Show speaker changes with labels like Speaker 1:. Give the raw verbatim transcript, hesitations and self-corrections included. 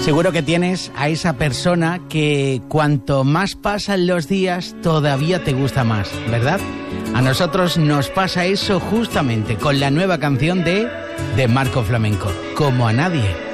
Speaker 1: Seguro que tienes a esa persona que cuanto más pasan los días todavía te gusta más, ¿verdad? A nosotros nos pasa eso justamente con la nueva canción de, de Marco Flamenco, Como a nadie.